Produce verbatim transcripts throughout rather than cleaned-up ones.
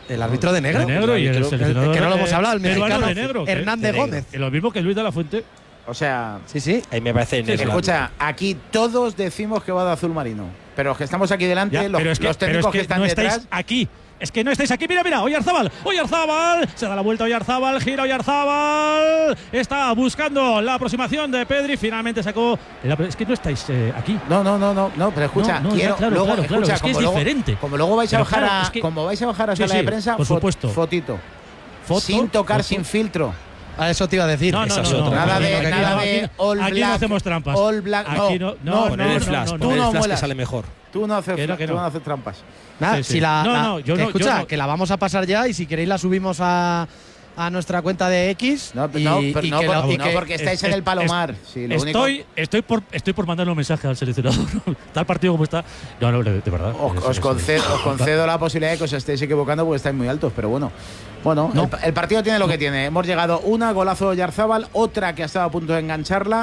El árbitro de negro. De negro y el, el seleccionador. El que no lo hemos hablado, el mexicano de negro, Hernández de Gómez. Negro. Lo mismo que Luis de la Fuente. O sea, sí, sí. Ahí me parece sí, escucha, aquí todos decimos que va de azul marino, pero los que estamos aquí delante, Ya, los, pero es que, los técnicos pero es que, que están no detrás. estáis aquí. Es que no estáis aquí. Mira, mira, Oyarzábal, Oyarzábal, se da la vuelta Oyarzábal, gira Oyarzábal, está buscando la aproximación de Pedri, finalmente sacó. La, es que no estáis eh, aquí. No, no, no, no, no, pero escucha, no, no, quiero, ya, claro, luego, claro, claro, escucha, es que es como luego, diferente. Como luego vais a Pero bajar claro, a, es que, como vais a bajar a sí, sala sí, de prensa, por fot, supuesto. fotito, Foto, sin tocar, foto. sin filtro. A eso te iba a decir. No, no, Esa no, es no, otra. nada no, de, aquí nada no, de aquí- all black. aquí no hacemos trampas. All black, no, Aquí no, no, no, Poner no, el flash, no, no, poner no, el flash que muelas. sale mejor. Tú no haces, Que no, que tú no. no haces trampas. Nada, Sí, sí. si la, No, la- no, yo que no, escucha, yo no. que la vamos a pasar ya y si queréis la subimos a, a nuestra cuenta de X. No, y, no, pero y no, que por- lo- y no que- porque estáis es- en el es- Palomar. Sí, lo Estoy, único, estoy, por, estoy por mandarle un mensaje al seleccionador. Tal partido como está. No, no, de, de verdad. os, Es- os es- concedo, os concedo la posibilidad de que os estéis equivocando porque estáis muy altos, pero bueno. Bueno, No. el, el partido tiene lo que tiene. Hemos llegado una, golazo de Oyarzábal, otra que ha estado a punto de engancharla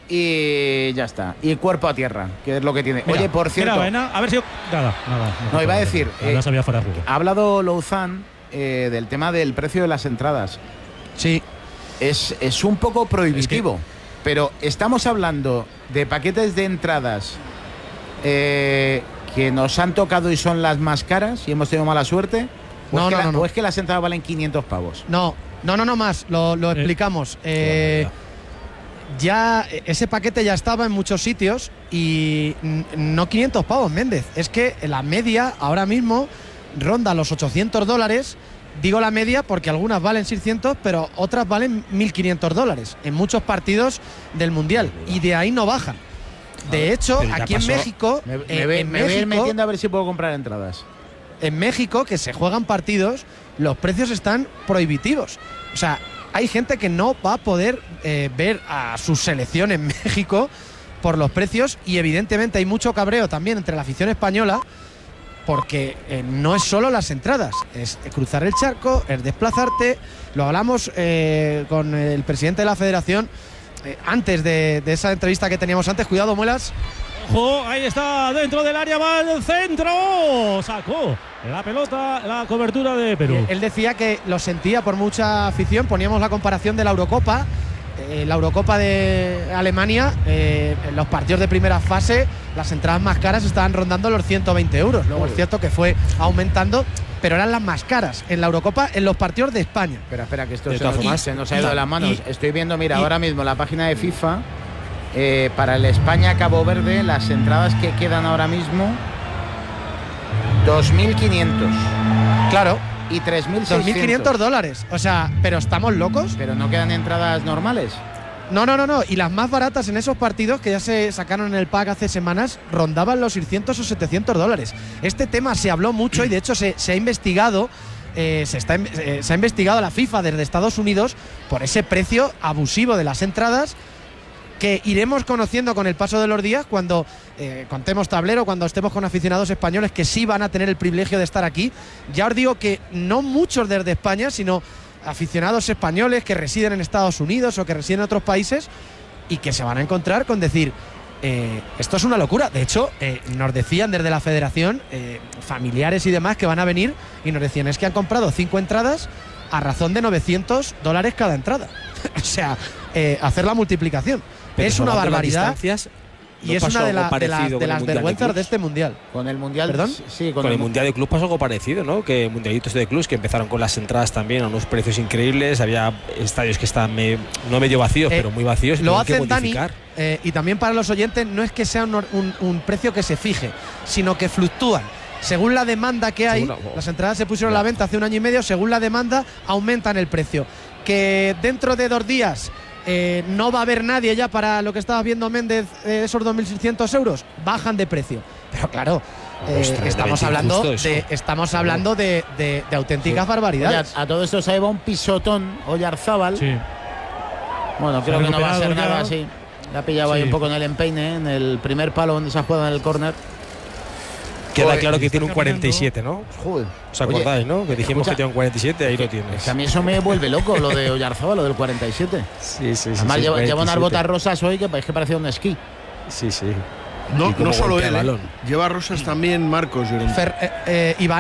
y ya está. Y cuerpo a tierra, que es lo que tiene. Mira, Oye, por cierto, mira, Baena, a ver si. Nada, nada. No, iba a decir, Nada, eh, no sabía fuera de juego. ha hablado Louzán eh, del tema del precio de las entradas. Sí, Es, es un poco prohibitivo, pero estamos hablando de paquetes de entradas eh, que nos han tocado y son las más caras y hemos tenido mala suerte. ¿O, No, es, que no, la- no, no. o es que las entradas valen quinientos pavos? no, no, no, no más. Lo, lo explicamos. Eh, ya ese paquete ya estaba en muchos sitios y n- no quinientos pavos, Méndez. Es que la media ahora mismo ronda los ochocientos dólares. Digo la media porque algunas valen seiscientos, pero otras valen mil quinientos dólares en muchos partidos del Mundial. Y de ahí no bajan. De hecho, pero ya aquí en pasó. México, Me, me eh, ve- en me voy a ir México, metiendo a ver si puedo comprar entradas. en México, que se juegan partidos, los precios están prohibitivos. O sea, hay gente que no va a poder eh, ver a su selección en México por los precios y evidentemente hay mucho cabreo también entre la afición española porque eh, no es solo las entradas, es cruzar el charco, es desplazarte. Lo hablamos eh, con el presidente de la federación eh, antes de, de esa entrevista que teníamos antes. Cuidado, Muelas. Ojo, ahí está, dentro del área va el centro. Sacó la pelota, la cobertura de Perú. Él decía que lo sentía por mucha afición. Poníamos la comparación de la Eurocopa. Eh, la Eurocopa de Alemania, eh, en los partidos de primera fase, las entradas más caras estaban rondando los ciento veinte euros. Luego es cierto que fue aumentando, pero eran las más caras en la Eurocopa en los partidos de España. Espera, espera, que esto De se todas nos, formas, se nos ha ido de las manos. y- Estoy viendo, mira, y- ahora mismo la página de FIFA. Eh, para el España-Cabo Verde, las entradas que quedan ahora mismo, dos mil quinientos Claro, y tres mil dos mil seiscientos. quinientos dólares. O sea, pero estamos locos. Pero no quedan entradas normales. No, no, no, no. Y las más baratas en esos partidos que ya se sacaron en el pack hace semanas rondaban los seiscientos o setecientos dólares. Este tema se habló mucho y de hecho se, se ha investigado. Eh, se, está, eh, se ha investigado la FIFA desde Estados Unidos por ese precio abusivo de las entradas que iremos conociendo con el paso de los días cuando eh, contemos tablero, cuando estemos con aficionados españoles que sí van a tener el privilegio de estar aquí. Ya os digo que no muchos desde España, sino aficionados españoles que residen en Estados Unidos o que residen en otros países y que se van a encontrar con decir eh, esto es una locura. De hecho, eh, nos decían desde la federación eh, familiares y demás que van a venir y nos decían es que han comprado cinco entradas a razón de novecientos dólares cada entrada. O sea, eh, hacer la multiplicación. Pero es una salvando las barbaridad distancias, y ¿no es pasó una de, algo la- de parecido las, con de el las Mundial de vergüenzas de Clubs? este mundial. Con el Mundial. ¿Perdón? Sí, Con, con, el Mundial de Clubs pasó algo parecido, ¿no? Que mundialitos de clubs que empezaron con las entradas también a unos precios increíbles. Había estadios que estaban me- no medio vacíos, Eh, pero muy vacíos. y Lo tuvieron que hacen, Dani, modificar. eh, y también para los oyentes, no es que sea un, un- un precio que se fije, sino que fluctúan. Según la demanda que hay, Según la- las entradas se pusieron a Ya. la venta hace un año y medio, según la demanda, aumentan el precio. Que dentro de dos días eh, no va a haber nadie ya para lo que estabas viendo, Méndez, eh, esos dos mil seiscientos euros, bajan de precio. Pero claro, eh, Ostras, estamos tremendo hablando, injusto eso. de, estamos hablando de, de- de auténticas barbaridades. Oye, a, a todo esto se ha llevado un pisotón Oyarzábal. Sí. Bueno, creo Se ha que no va a ser recuperado nada ya. así. Le ha pillado ahí Sí. un poco en el empeine, en el primer palo donde se ha jugado en el córner. Queda Joder, claro que está tiene un caminando. cuarenta y siete, ¿no? Joder. ¿Os acordáis, no? Que dijimos escucha, que tenía un cuarenta y siete, ahí lo Es tienes. que a mí eso me vuelve loco, lo de Oyarzábal, lo del cuarenta y siete. Sí, sí, sí. Además, sí, lleva, lleva cuarenta y unas siete. botas rosas hoy que es que parecía un esquí. Sí, sí. No, Y cómo no solo golpea él, el ¿eh? balón. Lleva rosas también Marcos Llorente. Fer- eh, eh, Ibañez